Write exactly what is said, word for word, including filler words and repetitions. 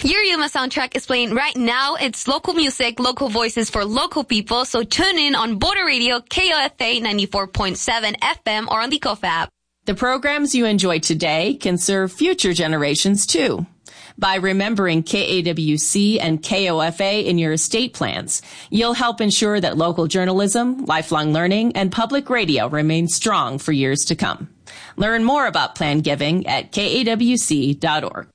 Your Yuma soundtrack is playing right now. It's local music, local voices for local people. So tune in on Border Radio, K O F A ninety-four point seven F M, or on the K O F app. The programs you enjoy today can serve future generations too. By remembering K A W C and K O F A in your estate plans, you'll help ensure that local journalism, lifelong learning, and public radio remain strong for years to come. Learn more about plan giving at K A W C dot org.